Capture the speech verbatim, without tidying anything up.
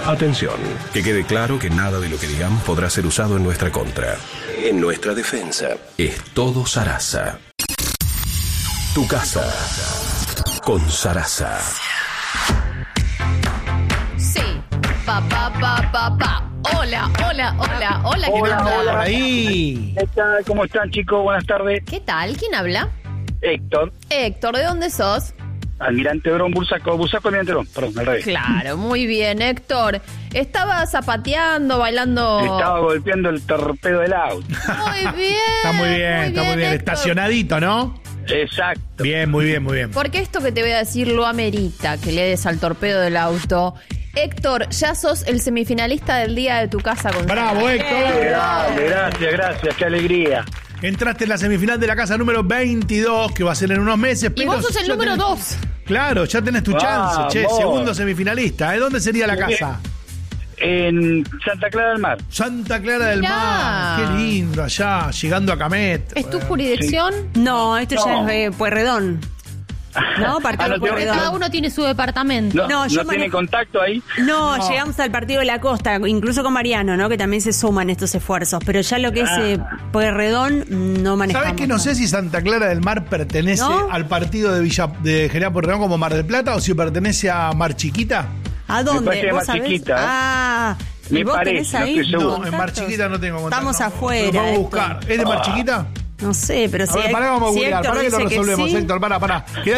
Atención, que quede claro que nada de lo que digamos podrá ser usado en nuestra contra. En nuestra defensa, es todo Sarasa. Tu casa con Sarasa. Sí, pa, pa, pa, pa, pa. Hola, hola, hola, hola, ¿quién Hola, habla? hola. Ahí. ¿Qué tal? ¿Cómo están, chicos? Buenas tardes. ¿Qué tal? ¿Quién habla? Héctor, Héctor, ¿de dónde sos? Almirante Brón, Bursaco, Bursaco, Almirante Brón, perdón, al revés. Claro, muy bien, Héctor. Estaba zapateando, bailando. Estaba golpeando el torpedo del auto. Muy bien. Está muy bien, está muy bien. Héctor. Estacionadito, ¿no? Exacto. Bien, muy bien, muy bien. Porque esto que te voy a decir lo amerita, que le des al torpedo del auto. Héctor, ya sos el semifinalista del día de tu casa con Bravo, Héctor. Gracias, gracias, gracias, qué alegría. Entraste en la semifinal de la casa número veintidós, que va a ser en unos meses. Y pero vos sos el ya número tenés- dos. Claro, ya tenés tu chance, Vamos. che. Segundo semifinalista. ¿eh? ¿Dónde sería la casa? En Santa Clara del Mar. Santa Clara del Mirá. Mar. Qué lindo allá, llegando a Camet. ¿Es tu Bueno. jurisdicción? No, esto No. ya es eh, Pueyrredón. ¿No? Partido Ah, no, de Porque Pueyrredón. cada uno tiene su departamento. No, No, no, yo tiene manejo- contacto ahí. No, No. llegamos al partido de la costa, incluso con Mariano, ¿no? Que también se suman estos esfuerzos. Pero ya lo que es eh, Pueyrredón, no manejamos. ¿Sabés que no sé si Santa Clara del Mar pertenece ¿No? al partido de Villa de General Pueyrredón como Mar del Plata o si pertenece a Mar Chiquita? ¿A dónde? Me parece ¿Vos más sabés? chiquita, ¿eh? Ah, ¿y Me vos parece, tenés no ahí? estoy seguro. No, en Mar contactos? Chiquita no tengo contacto. Estamos no. afuera, Lo vamos a Héctor. buscar. ¿Es de Mar Chiquita? No sé, pero A si, ver, pará, vamos a si googlear. Héctor Pará que lo dice resolvemos, sí, Héctor. Pará, pará.